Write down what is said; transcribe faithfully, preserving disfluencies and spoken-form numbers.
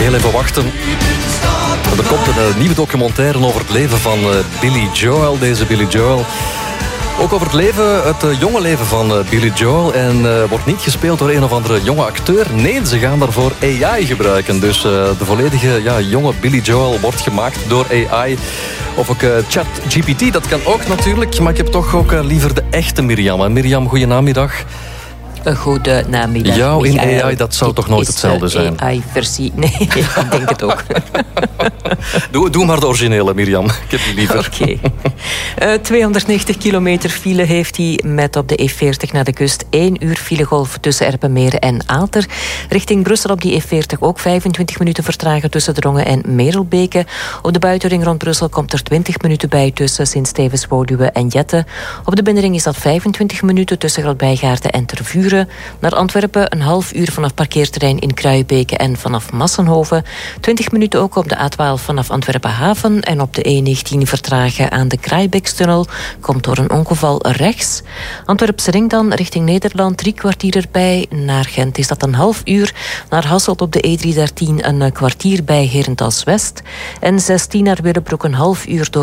Heel even wachten. Er komt een uh, nieuwe documentaire over het leven van uh, Billy Joel. Deze Billy Joel. Ook over het leven, het uh, jonge leven van uh, Billy Joel. En uh, wordt niet gespeeld door een of andere jonge acteur. Nee, ze gaan daarvoor A I gebruiken. Dus uh, de volledige ja, jonge Billy Joel wordt gemaakt door A I. Of ook uh, ChatGPT, dat kan ook natuurlijk. Maar ik heb toch ook uh, liever de echte Mirjam. En Mirjam, goedenamiddag. Een goede namiddag. Jou in A I, dat zou toch nooit hetzelfde zijn? A I-versie. Nee, ik denk het ook. doe, doe maar de originele, Mirjam. Ik heb die liever. Oké. Okay. Uh, tweehonderdnegentig kilometer file heeft hij met op de E veertig naar de kust. één uur filegolf tussen Erpenmeren en Aalter. Richting Brussel op die E veertig ook vijfentwintig minuten vertragen tussen Drongen en Merelbeke. Op de buitenring rond Brussel komt er twintig minuten bij tussen Sint-Stevens-Woluwe en Jette. Op de binnenring is dat vijfentwintig minuten tussen Grootbijgaarden en Tervuren. Naar Antwerpen een half uur vanaf parkeerterrein in Kruijbeke en vanaf Massenhoven. twintig minuten ook op de A twaalf vanaf Antwerpen Haven. En op de E negentien vertragen aan de Kraaibeekstunnel. Komt door een ongeval rechts. Antwerpse ring dan richting Nederland. Drie kwartier erbij. Naar Gent is dat een half uur. Naar Hasselt op de E driehonderddertien een kwartier bij Herentals West. En zestien naar Willebroek een half uur door